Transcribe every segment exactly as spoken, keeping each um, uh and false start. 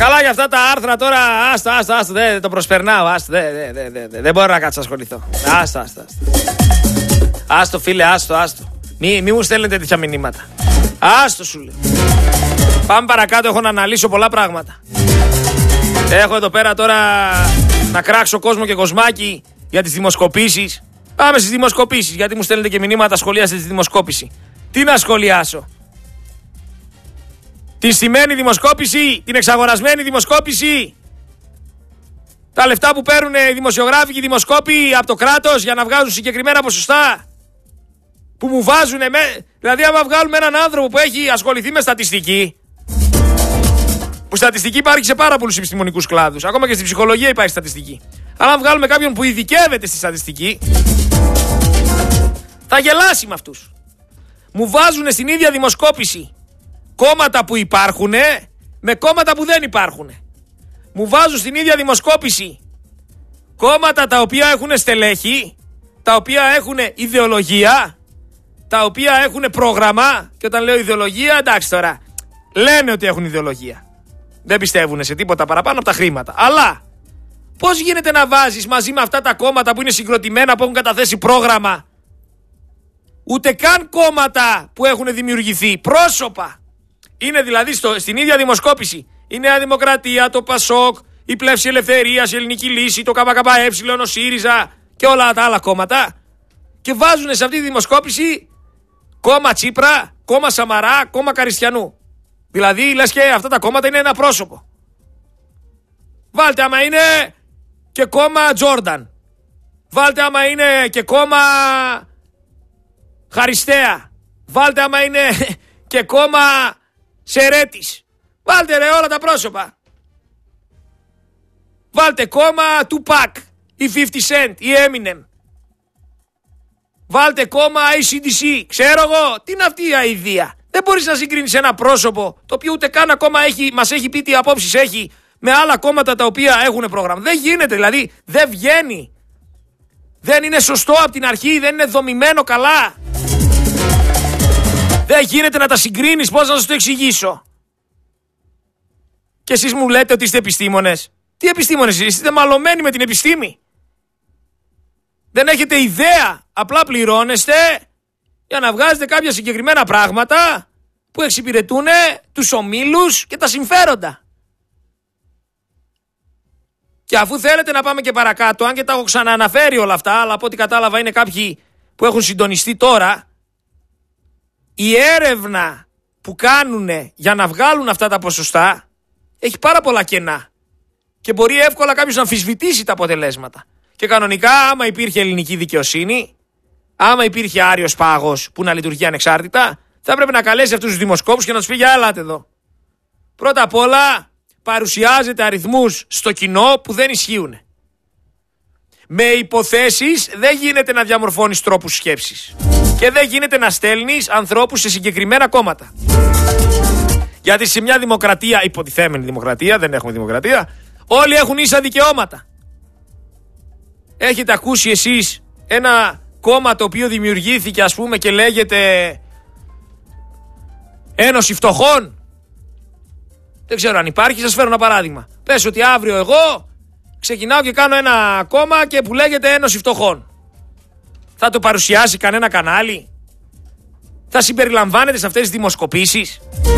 Καλά για αυτά τα άρθρα τώρα, άστα, άστα, άστα, δεν το προσπερνάω, άστα, δεν δε, δε, δε, δε μπορώ να κάτσω να ασχοληθώ. Άστα, άστα, άστα. Άστο φίλε, άστο, άστο. Μη, μη μου στέλνετε τέτοια μηνύματα. Άστο σου λέω. Πάμε παρακάτω, έχω να αναλύσω πολλά πράγματα. Έχω εδώ πέρα τώρα να κράξω κόσμο και κοσμάκι για τις δημοσκοπήσεις. Πάμε στις δημοσκοπήσεις, γιατί μου στέλνετε και μηνύματα, σχολιάστε τη δημοσκόπηση. Τι να σχολιάσω? Τη στημένη δημοσκόπηση, την εξαγορασμένη δημοσκόπηση, τα λεφτά που παίρνουν οι δημοσιογράφοι και οι δημοσκόποι από το κράτος για να βγάζουν συγκεκριμένα ποσοστά, που μου βάζουν με... Δηλαδή άμα βγάλουμε έναν άνθρωπο που έχει ασχοληθεί με στατιστική, που στατιστική υπάρχει σε πάρα πολλούς επιστημονικούς κλάδους, ακόμα και στην ψυχολογία υπάρχει στατιστική, αλλά αν βγάλουμε κάποιον που ειδικεύεται στη στατιστική, θα γελάσει με αυτούς. Μου βάζουν στην ίδια δημοσκόπηση κόμματα που υπάρχουν με κόμματα που δεν υπάρχουν. Μου βάζουν στην ίδια δημοσκόπηση κόμματα τα οποία έχουν στελέχη, τα οποία έχουν ιδεολογία, τα οποία έχουν πρόγραμμα. Και όταν λέω ιδεολογία, εντάξει τώρα, λένε ότι έχουν ιδεολογία. Δεν πιστεύουν σε τίποτα παραπάνω από τα χρήματα. Αλλά πώς γίνεται να βάζεις μαζί με αυτά τα κόμματα που είναι συγκροτημένα, που έχουν καταθέσει πρόγραμμα, ούτε καν κόμματα που έχουν δημιουργηθεί, πρόσωπα. Είναι δηλαδή στο, στην ίδια δημοσκόπηση η Νέα Δημοκρατία, το Πασόκ, η Πλεύση Ελευθερίας, η Ελληνική Λύση, το ΚΚΕ, ο ΣΥΡΙΖΑ και όλα τα άλλα κόμματα, και βάζουν σε αυτή τη δημοσκόπηση κόμμα Τσίπρα, κόμμα Σαμαρά, κόμμα Καριστιανού. Δηλαδή λες και αυτά τα κόμματα είναι ένα πρόσωπο. Βάλτε άμα είναι και κόμμα Τζόρνταν. Βάλτε άμα είναι και κόμμα Χαριστέα. Βάλτε άμα είναι και κόμμα Σερέτης. Βάλτε ρε όλα τα πρόσωπα. Βάλτε κόμμα Tupac ή πενήντα Cent ή Eminem. Βάλτε κόμμα έι σι ντι σι. Ξέρω εγώ, τι είναι αυτή η αηδία? Δεν μπορείς να συγκρίνεις ένα πρόσωπο το οποίο ούτε καν ακόμα έχει, μας έχει πει τι απόψεις έχει, με άλλα κόμματα τα οποία έχουν πρόγραμμα. Δεν γίνεται, δηλαδή δεν βγαίνει. Δεν είναι σωστό από την αρχή, δεν είναι δομημένο καλά. Δεν γίνεται να τα συγκρίνεις, πώς να σας το εξηγήσω? Και εσείς μου λέτε ότι είστε επιστήμονες. Τι επιστήμονες είστε? Είστε μαλωμένοι με την επιστήμη. Δεν έχετε ιδέα. Απλά πληρώνεστε για να βγάζετε κάποια συγκεκριμένα πράγματα που εξυπηρετούν τους ομίλους και τα συμφέροντα. Και αφού θέλετε να πάμε και παρακάτω, αν και τα έχω ξανααναφέρει όλα αυτά, αλλά από ό,τι κατάλαβα είναι κάποιοι που έχουν συντονιστεί τώρα, η έρευνα που κάνουν για να βγάλουν αυτά τα ποσοστά έχει πάρα πολλά κενά και μπορεί εύκολα κάποιος να αμφισβητήσει τα αποτελέσματα. Και κανονικά, άμα υπήρχε ελληνική δικαιοσύνη, άμα υπήρχε άριος πάγος που να λειτουργεί ανεξάρτητα, θα έπρεπε να καλέσει αυτούς τους δημοσκόπους και να τους πει: για έλατε εδώ. Πρώτα απ' όλα, παρουσιάζετε αριθμούς στο κοινό που δεν ισχύουν. Με υποθέσεις δεν γίνεται να διαμορφώνεις τρόπους σκέψης. Και δεν γίνεται να στέλνεις ανθρώπους σε συγκεκριμένα κόμματα. Γιατί σε μια δημοκρατία, υποτιθέμενη δημοκρατία, δεν έχουμε δημοκρατία, όλοι έχουν ίσα δικαιώματα. Έχετε ακούσει εσείς ένα κόμμα το οποίο δημιουργήθηκε, ας πούμε, και λέγεται Ένωση Φτωχών? Δεν ξέρω αν υπάρχει, σας φέρω ένα παράδειγμα. Πες ότι αύριο εγώ ξεκινάω και κάνω ένα κόμμα και που λέγεται Ένωση Φτωχών. Θα το παρουσιάσει κανένα κανάλι? Θα συμπεριλαμβάνεται σε αυτές τις δημοσκοπήσεις?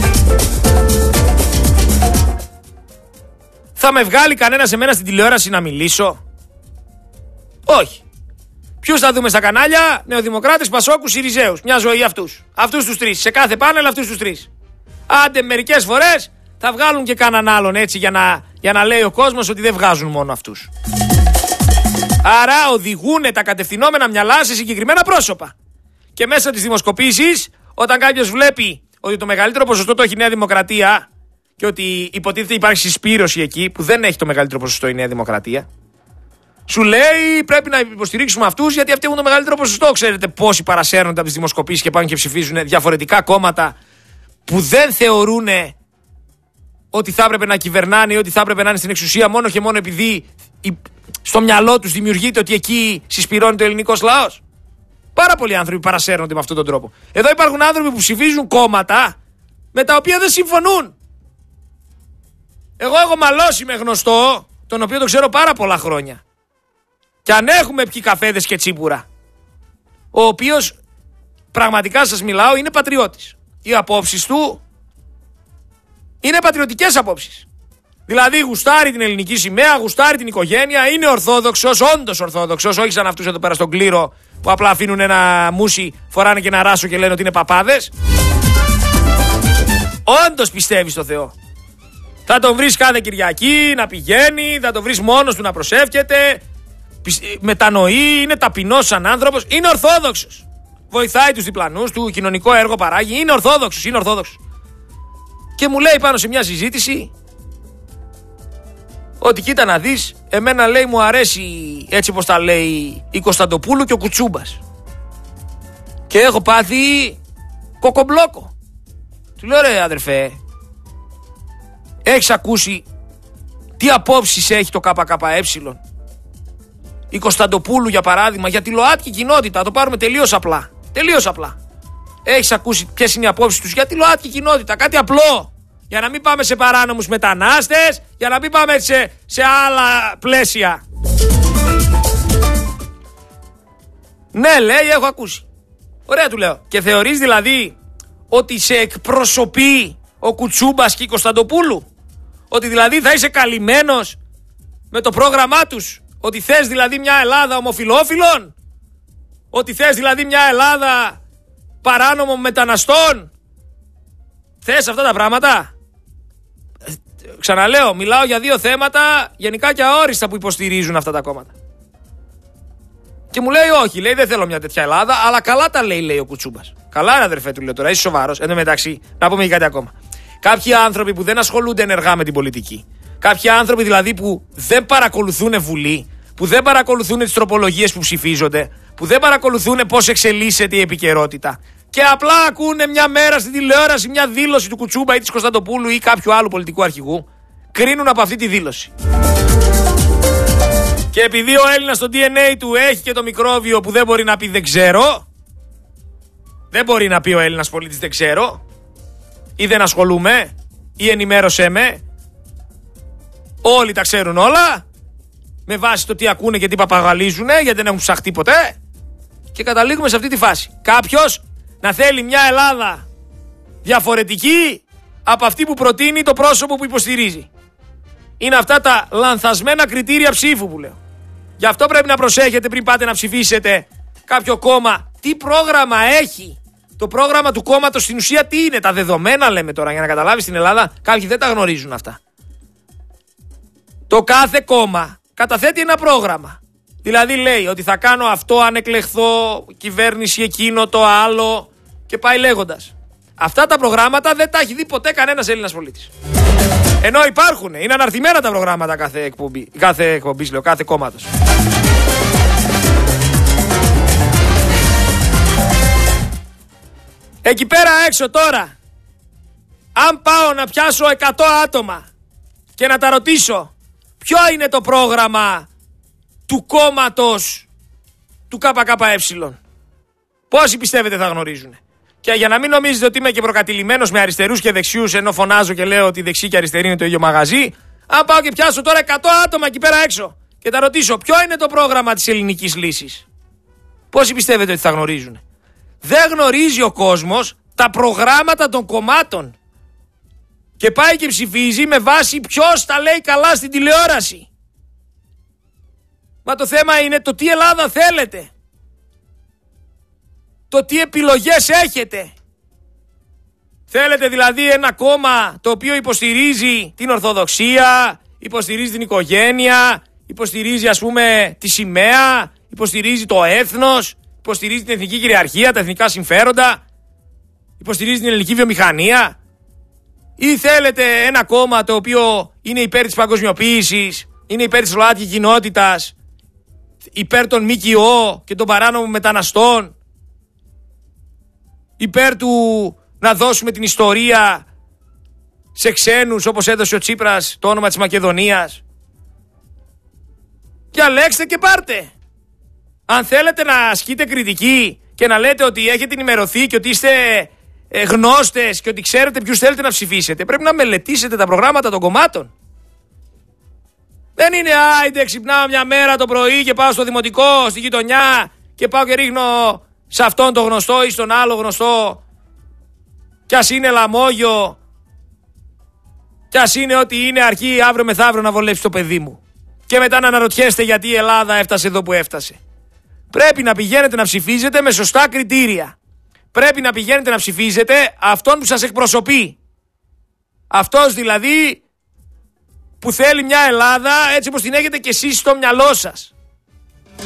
Θα με βγάλει κανένα σε μένα στην τηλεόραση να μιλήσω? Όχι. Ποιους θα δούμε στα κανάλια? Νεοδημοκράτες, Πασόκους, Συριζέους. Μια ζωή αυτούς. Αυτούς τους τρεις. Σε κάθε πάνελ αυτούς τους τρεις. Άντε μερικές φορές θα βγάλουν και κανέναν άλλον έτσι για να, για να λέει ο κόσμος ότι δεν βγάζουν μόνο αυτούς. Άρα οδηγούν τα κατευθυνόμενα μυαλά σε συγκεκριμένα πρόσωπα. Και μέσα στις δημοσκοπήσεις, όταν κάποιος βλέπει ότι το μεγαλύτερο ποσοστό το έχει η Νέα Δημοκρατία και ότι υποτίθεται υπάρχει συσπήρωση εκεί, που δεν έχει το μεγαλύτερο ποσοστό η Νέα Δημοκρατία, σου λέει πρέπει να υποστηρίξουμε αυτούς γιατί αυτοί έχουν το μεγαλύτερο ποσοστό. Ξέρετε πόσοι παρασέρνονται από τις δημοσκοπήσεις και πάνε και ψηφίζουν διαφορετικά κόμματα που δεν θεωρούν ότι θα έπρεπε να κυβερνάνε ή ότι θα έπρεπε να είναι στην εξουσία μόνο και μόνο επειδή στο μυαλό τους δημιουργείται ότι εκεί συσπηρώνει το ελληνικός λαός. Πάρα πολλοί άνθρωποι παρασέρνονται με αυτόν τον τρόπο. Εδώ υπάρχουν άνθρωποι που ψηφίζουν κόμματα με τα οποία δεν συμφωνούν. Εγώ έχω μαλώσει με γνωστό, τον οποίο το ξέρω πάρα πολλά χρόνια. Και αν έχουμε πιει καφέδες και τσίπουρα, ο οποίος πραγματικά σας μιλάω είναι πατριώτης. Οι απόψεις του είναι πατριωτικές απόψεις. Δηλαδή γουστάρει την ελληνική σημαία, γουστάρει την οικογένεια, είναι ορθόδοξος, όντως ορθόδοξος, όχι σαν αυτούς εδώ πέρα στον κλήρο που απλά αφήνουν ένα μουσι, φοράνε και ένα ράσο και λένε ότι είναι παπάδες. Όντως πιστεύει στο Θεό. Θα τον βρεις κάθε Κυριακή να πηγαίνει, θα τον βρεις μόνος του να προσεύχεται, μετανοεί, είναι ταπεινός σαν άνθρωπος, είναι ορθόδοξος. Βοηθάει τους διπλανούς του, κοινωνικό έργο παράγει, είναι ορθόδοξος, είναι ορθόδοξος. Και μου λέει πάνω σε μια συζήτηση ότι κοίτα να δεις, εμένα λέει μου αρέσει έτσι πως τα λέει η Κωνσταντοπούλου και ο Κουτσούμπας. Και έχω πάθει κοκομπλόκο. Του λέω ρε αδερφέ, έχεις ακούσει τι απόψεις έχει το ΚΚΕ? Η Κωνσταντοπούλου για παράδειγμα, για τη ΛΟΑΤΚΙ κοινότητα, το πάρουμε τελείως απλά. Τελείως απλά. Έχεις ακούσει ποιες είναι οι απόψεις τους για τη ΛΟΑΤΚΙ κοινότητα? Κάτι απλό. Για να μην πάμε σε παράνομους μετανάστες, για να μην πάμε σε, σε άλλα πλαίσια. Ναι, λέει, έχω ακούσει. Ωραία, του λέω. Και θεωρείς δηλαδή ότι σε εκπροσωπεί ο Κουτσούμπας και η Κωνσταντοπούλου? Ότι δηλαδή θα είσαι καλυμμένος με το πρόγραμμά τους? Ότι θες δηλαδή μια Ελλάδα ομοφυλόφιλων? Ότι θες δηλαδή μια Ελλάδα παράνομων μεταναστών? Θες αυτά τα πράγματα? Ξαναλέω, μιλάω για δύο θέματα γενικά και αόριστα που υποστηρίζουν αυτά τα κόμματα. Και μου λέει όχι, λέει δεν θέλω μια τέτοια Ελλάδα, αλλά καλά τα λέει, λέει ο Κουτσούμπας. Καλά είναι αδερφέ, του λέω τώρα, είσαι σοβαρός? Εν τω μεταξύ, να πούμε και κάτι ακόμα. Κάποιοι άνθρωποι που δεν ασχολούνται ενεργά με την πολιτική, κάποιοι άνθρωποι δηλαδή που δεν παρακολουθούν Βουλή, που δεν παρακολουθούν τις τροπολογίες που ψηφίζονται, που δεν παρακολουθούν πώς εξελίσσεται η επικαιρότητα και απλά ακούνε μια μέρα στην τηλεόραση μια δήλωση του Κουτσούμπα ή της Κωνσταντοπούλου ή κάποιου άλλου πολιτικού αρχηγού, κρίνουν από αυτή τη δήλωση. Και επειδή ο Έλληνας στο ντι εν έι του έχει και το μικρόβιο που δεν μπορεί να πει δεν ξέρω, δεν μπορεί να πει ο Έλληνας πολίτης δεν ξέρω, ή δεν ασχολούμαι, ή ενημέρωσέ με, όλοι τα ξέρουν όλα, με βάση το τι ακούνε και τι παπαγαλίζουνε, γιατί δεν έχουν ψαχτεί ποτέ, και καταλήγουμε σε αυτή τη φάση. Κάποιος να θέλει μια Ελλάδα διαφορετική από αυτή που προτείνει το πρόσωπο που υποστηρίζει. Είναι αυτά τα λανθασμένα κριτήρια ψήφου που λέω. Γι' αυτό πρέπει να προσέχετε πριν πάτε να ψηφίσετε κάποιο κόμμα. Τι πρόγραμμα έχει? Το πρόγραμμα του κόμματος στην ουσία τι είναι? Τα δεδομένα λέμε τώρα, για να καταλάβεις, στην Ελλάδα κάποιοι δεν τα γνωρίζουν αυτά. Το κάθε κόμμα καταθέτει ένα πρόγραμμα. Δηλαδή λέει ότι θα κάνω αυτό αν εκλεχθώ, κυβέρνηση εκείνο το άλλο και πάει λέγοντας. Αυτά τα προγράμματα δεν τα έχει δει ποτέ κανένας Έλληνας πολίτης. Ενώ υπάρχουν, είναι αναρτημένα τα προγράμματα κάθε εκπομπή, κάθε εκπομπής λέω, κάθε κόμματος. Εκεί πέρα έξω τώρα, αν πάω να πιάσω εκατό άτομα και να τα ρωτήσω ποιο είναι το πρόγραμμα του κόμματος του ΚΚΕ, πόσοι πιστεύετε θα γνωρίζουν? Και για να μην νομίζετε ότι είμαι και προκατηλημένος με αριστερούς και δεξιούς, ενώ φωνάζω και λέω ότι δεξί και αριστερή είναι το ίδιο μαγαζί, αν πάω και πιάσω τώρα εκατό άτομα εκεί πέρα έξω και τα ρωτήσω ποιο είναι το πρόγραμμα της ελληνικής λύσης, πόσοι πιστεύετε ότι θα γνωρίζουν? Δεν γνωρίζει ο κόσμος τα προγράμματα των κομμάτων και πάει και ψηφίζει με βάση ποιος τα λέει καλά στην τηλεόραση. Μα το θέμα είναι το τι Ελλάδα θέλετε, το τι επιλογές έχετε. Θέλετε δηλαδή ένα κόμμα το οποίο υποστηρίζει την Ορθοδοξία, υποστηρίζει την οικογένεια, υποστηρίζει ας πούμε τη σημαία, υποστηρίζει το έθνος, υποστηρίζει την εθνική κυριαρχία, τα εθνικά συμφέροντα, υποστηρίζει την ελληνική βιομηχανία? Ή θέλετε ένα κόμμα το οποίο είναι υπέρ της παγκοσμιοποίησης, είναι υπέρ της ΛΟΑΤΚΙ κοινότητας, υπέρ των ΜΚΟ και των παράνομων μεταναστών, υπέρ του να δώσουμε την ιστορία σε ξένους όπως έδωσε ο Τσίπρας το όνομα της Μακεδονίας? Διαλέξτε και πάρτε. Αν θέλετε να ασκείτε κριτική και να λέτε ότι έχετε ενημερωθεί και ότι είστε γνώστες και ότι ξέρετε ποιους θέλετε να ψηφίσετε, πρέπει να μελετήσετε τα προγράμματα των κομμάτων. Δεν είναι άιντε ξυπνάω μια μέρα το πρωί και πάω στο δημοτικό, στη γειτονιά και πάω και ρίχνω σε αυτόν τον γνωστό ή στον άλλο γνωστό, κι ας είναι λαμόγιο, κι ας είναι ότι είναι, αρκεί αύριο μεθαύριο να βολέψει το παιδί μου. Και μετά να αναρωτιέστε γιατί η Ελλάδα έφτασε εδώ που έφτασε. Πρέπει να πηγαίνετε να ψηφίζετε με σωστά κριτήρια. Πρέπει να πηγαίνετε να ψηφίζετε αυτόν που σας εκπροσωπεί. Αυτός δηλαδή που θέλει μια Ελλάδα έτσι όπως την έχετε και εσείς στο μυαλό σας.